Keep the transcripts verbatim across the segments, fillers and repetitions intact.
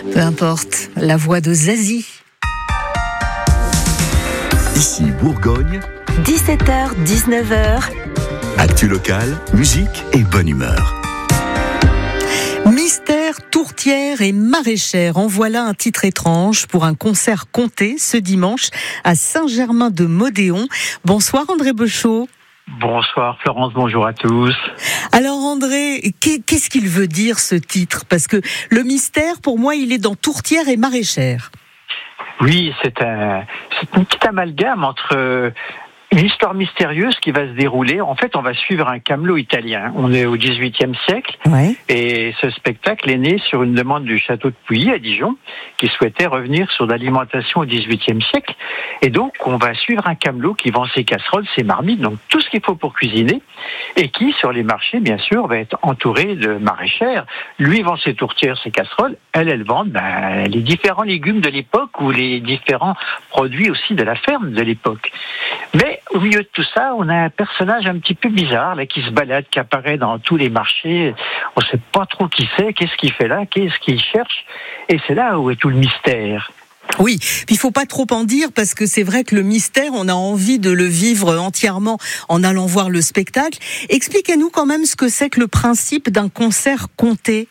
Peu importe, la voix de Zazie. Ici Bourgogne, dix-sept heures dix-neuf heures. actu locale, musique et bonne humeur. Mystère, tourtière et maraîchère. En voilà un titre étrange pour un concert compté ce dimanche à Saint-Germain-de-Modéon. Bonsoir André Beuchot. Bonsoir Florence, bonjour à tous. Alors André, qu'est-ce qu'il veut dire ce titre ? Parce que le mystère, pour moi, il est dans tourtière et maraîchère. Oui, c'est un, c'est une petite amalgame entre une histoire mystérieuse qui va se dérouler. En fait, on va suivre un camelot italien. On est au dix-huitième siècle. Ouais. Et ce spectacle est né sur une demande du château de Pouilly à Dijon, qui souhaitait revenir sur l'alimentation au dix-huitième siècle. Et donc, on va suivre un camelot qui vend ses casseroles, ses marmites, donc tout ce qu'il faut pour cuisiner, et qui, sur les marchés, bien sûr, va être entouré de maraîchères. Lui vend ses tourtières, ses casseroles. Elle, elle vend ben, les différents légumes de l'époque ou les différents produits aussi de la ferme de l'époque. Mais au milieu de tout ça, on a un personnage un petit peu bizarre là, qui se balade, qui apparaît dans tous les marchés. On ne sait pas trop qui c'est, qu'est-ce qu'il fait là, qu'est-ce qu'il cherche. Et c'est là où est tout le mystère. Oui, puis il faut pas trop en dire parce que c'est vrai que le mystère, on a envie de le vivre entièrement en allant voir le spectacle. Expliquez-nous quand même ce que c'est que le principe d'un concert compté.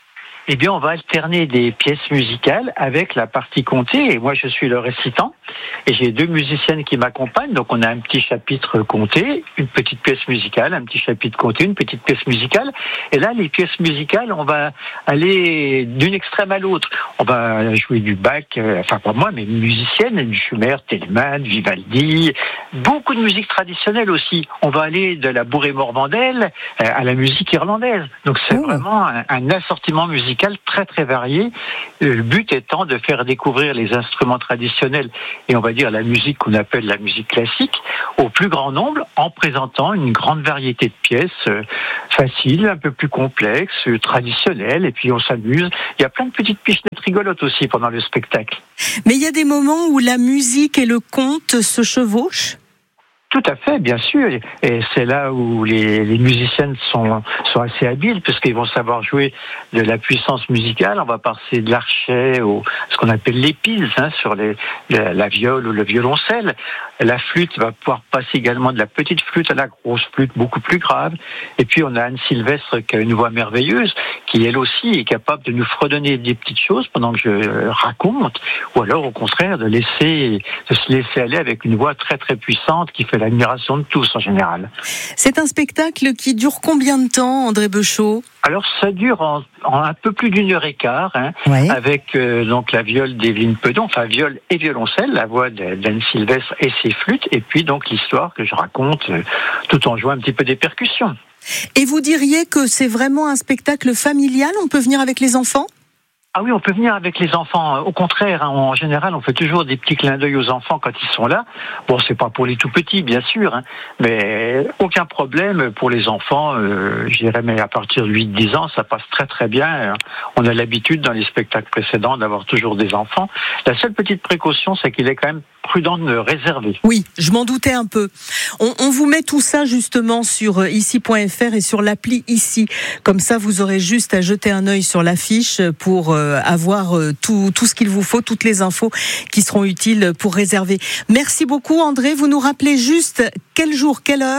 Eh bien, on va alterner des pièces musicales avec la partie comptée. Et moi, je suis le récitant. Et j'ai deux musiciennes qui m'accompagnent. Donc, on a un petit chapitre compté, une petite pièce musicale, un petit chapitre compté, une petite pièce musicale. Et là, les pièces musicales, on va aller d'une extrême à l'autre. On va jouer du Bach, euh, enfin pas moi, mais musicienne, du Schubert, Telemann, Vivaldi. Beaucoup de musique traditionnelle aussi. On va aller de la bourrée-morvandelle euh, à la musique irlandaise. Donc, c'est oh. vraiment un, un assortiment musical très très varié. Le but étant de faire découvrir les instruments traditionnels et on va dire la musique qu'on appelle la musique classique au plus grand nombre en présentant une grande variété de pièces euh, faciles, un peu plus complexes, euh, traditionnelles et puis on s'amuse. Il y a plein de petites pichenettes rigolotes aussi pendant le spectacle. Mais il y a des moments où la musique et le conte se chevauchent ? Tout à fait, bien sûr. Et c'est là où les, les musiciennes sont, sont assez habiles, puisqu'ils vont savoir jouer de la puissance musicale. On va passer de l'archet au ce qu'on appelle l'épise, hein, sur les, la, la viole ou le violoncelle. La flûte va pouvoir passer également de la petite flûte à la grosse flûte, beaucoup plus grave. Et puis on a Anne Sylvestre qui a une voix merveilleuse, qui elle aussi est capable de nous fredonner des petites choses pendant que je raconte, ou alors au contraire de laisser, de se laisser aller avec une voix très très puissante qui fait l'admiration de tous en général. C'est un spectacle qui dure combien de temps, André Beuchot ? Alors ça dure en, en un peu plus d'une heure et quart, hein, ouais. avec euh, donc la viole d'Evelyne Pedon, enfin viole et violoncelle, la voix d'Anne Sylvestre et ses flûtes, et puis donc l'histoire que je raconte euh, tout en jouant un petit peu des percussions. Et vous diriez que c'est vraiment un spectacle familial ? On peut venir avec les enfants ? Ah oui, on peut venir avec les enfants. Au contraire, hein, en général, on fait toujours des petits clins d'œil aux enfants quand ils sont là. Bon, c'est pas pour les tout petits, bien sûr, hein, mais aucun problème pour les enfants. Euh, je dirais, mais à partir de huit dix ans, ça passe très très bien. On a l'habitude dans les spectacles précédents d'avoir toujours des enfants. La seule petite précaution, c'est qu'il est quand même prudent de réserver. Oui, je m'en doutais un peu. On, on vous met tout ça justement sur ici point f r et sur l'appli Ici. Comme ça, vous aurez juste à jeter un œil sur l'affiche pour euh, avoir euh, tout, tout ce qu'il vous faut, toutes les infos qui seront utiles pour réserver. Merci beaucoup André. Vous nous rappelez juste quel jour, quelle heure ?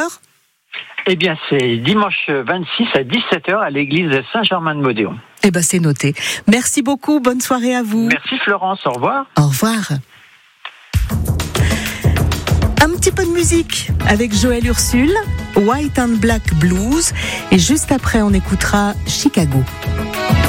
Eh bien, c'est dimanche vingt-six à dix-sept heures à l'église de Saint-Germain-de-Modéon. Eh bien, c'est noté. Merci beaucoup. Bonne soirée à vous. Merci Florence. Au revoir. Au revoir. Un petit peu de musique avec Joël Ursule, White and Black Blues, et juste après on écoutera Chicago.